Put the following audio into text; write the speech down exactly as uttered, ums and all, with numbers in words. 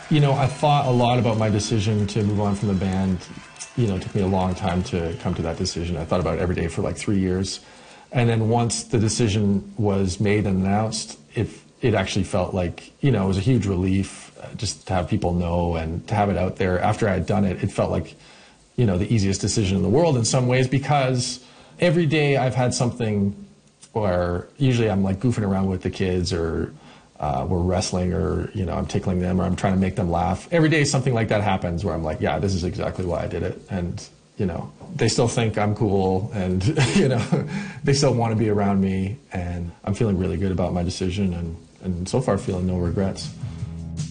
You know, I thought a lot about my decision to move on from the band. You know, it took me a long time to come to that decision. I thought about it every day for like three years. And then once the decision was made and announced, it, it actually felt like, you know, it was a huge relief uh, just to have people know and to have it out there. After I had done it, it felt like, you know, the easiest decision in the world in some ways, because every day I've had something where usually I'm like goofing around with the kids, or uh, we're wrestling, or, you know, I'm tickling them, or I'm trying to make them laugh. Every day something like that happens where I'm like, yeah, this is exactly why I did it. And, you know, they still think I'm cool, and, you know, they still want to be around me, and I'm feeling really good about my decision, and, and so far feeling no regrets.